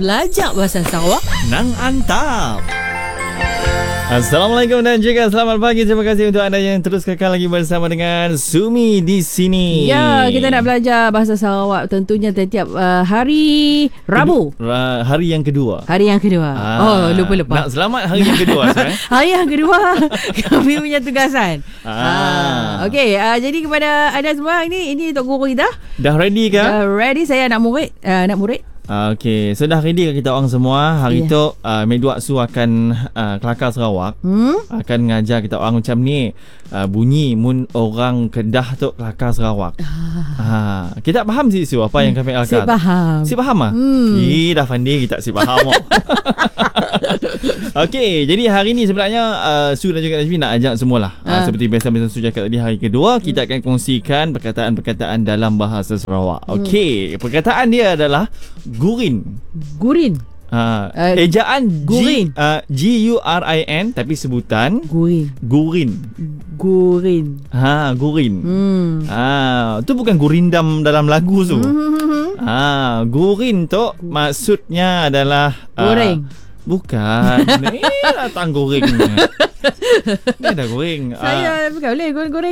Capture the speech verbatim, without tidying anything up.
belajar bahasa Sarawak Nang Antap. Assalamualaikum dan juga selamat pagi. Terima kasih untuk anda yang terus kekal lagi bersama dengan Sumi di sini. Ya, kita nak belajar bahasa Sarawak tentunya setiap uh, hari Rabu. Ra- hari yang kedua. Hari yang kedua. Ah, oh, lupa-lupa. Nak selamat hari yang kedua sekarang. Hari yang kedua kami punya tugasan. Ah. Ah, okey, uh, jadi kepada anda semua, ini ini Tok Guru kita. Dah ready ke? Uh, ready, saya nak murid, uh, nak murid. Uh, okay, so dah ready ke kita orang semua? Hari Yeah. tu uh, Medwak Su akan uh, kelakar Sarawak. Hmm? Akan ngajar kita orang macam ni. Uh, bunyi mun orang Kedah tu kelakar Sarawak. Ah. Ha, kita faham si Su apa yang kami kelakar? Saya faham. Si faham ah? Hmm. Eh, dah pandai kita si faham. Okey, jadi hari ni sebenarnya uh, Su dan juga Najmi nak ajak semualah. Uh, Ah. seperti biasa-biasa Su cakap tadi, hari kedua kita akan kongsikan perkataan-perkataan dalam bahasa Sarawak. Okey, perkataan dia adalah gurin. Gurin. Uh, Uh, ejaan gurin. G, uh, G U R I N tapi sebutan Gurin. gurin. Gurin. Ha, gurin. Hmm. Ah, tu bukan gurindam dalam lagu tu. Hmm. Ah, gurin tu maksudnya adalah uh, Goreng. bukan. Ni datang goreng. Ni dah goreng. Saya bukan boleh goreng-goreng.